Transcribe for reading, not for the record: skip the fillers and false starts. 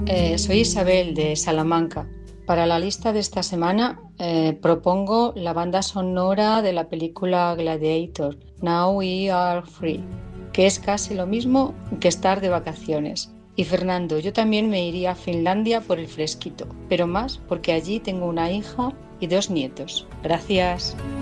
Soy Isabel de Salamanca. Para la lista de esta semana propongo la banda sonora de la película Gladiator, Now We Are Free, que es casi lo mismo que estar de vacaciones. Y Fernando, yo también me iría a Finlandia por el fresquito, pero más porque allí tengo una hija y dos nietos. Gracias.